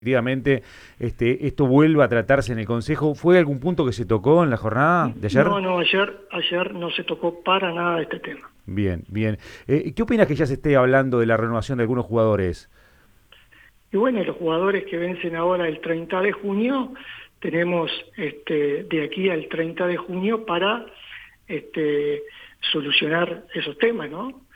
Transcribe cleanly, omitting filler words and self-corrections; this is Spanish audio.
Efectivamente, esto vuelva a tratarse en el Consejo. ¿Fue algún punto que se tocó en la jornada de ayer? No, ayer no se tocó para nada este tema. Bien, bien. ¿Qué opinas que ya se esté hablando de la renovación de algunos jugadores? Y bueno, los jugadores que vencen ahora el 30 de junio, tenemos de aquí al 30 de junio para solucionar esos temas, ¿no?